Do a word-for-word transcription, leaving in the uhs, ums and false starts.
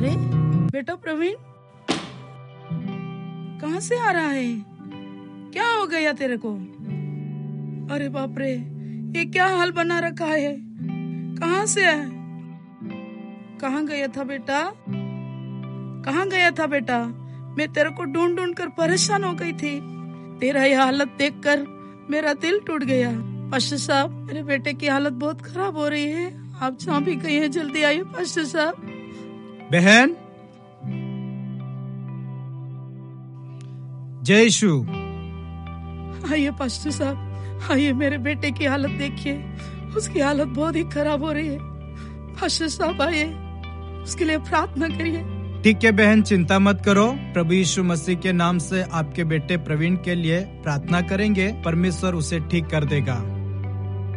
अरे बेटा प्रवीण, कहाँ से आ रहा है? क्या हो गया तेरे को? अरे बाप रे, ये क्या हाल बना रखा है? कहाँ से है? कहाँ गया था बेटा? कहाँ गया था बेटा? मैं तेरे को ढूंढ ढूंढ कर परेशान हो गई थी। तेरा ये हालत देखकर मेरा दिल टूट गया। पास्टर साहब, मेरे बेटे की हालत बहुत खराब हो रही है, आप जहाँ भी गए हैं जल्दी आइए पास्टर साहब। बहन, जय यीशु। आइए पास्टर साहब, आइए, मेरे बेटे की हालत देखिए, उसकी हालत बहुत ही खराब हो रही है। पास्टर साहब आइए, उसके लिए प्रार्थना करिए। ठीक है बहन, चिंता मत करो। प्रभु यीशु मसीह के नाम से आपके बेटे प्रवीण के लिए प्रार्थना करेंगे, परमेश्वर उसे ठीक कर देगा।